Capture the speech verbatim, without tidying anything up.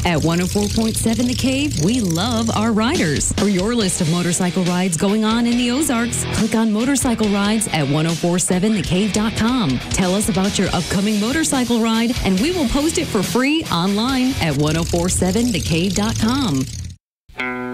At one oh four point seven The Cave, we love our riders. For your list of motorcycle rides going on in the Ozarks, click on motorcycle rides at ten forty-seven the cave dot com. Tell us about your upcoming motorcycle ride, and we will post it for free online at ten forty-seven the cave dot com.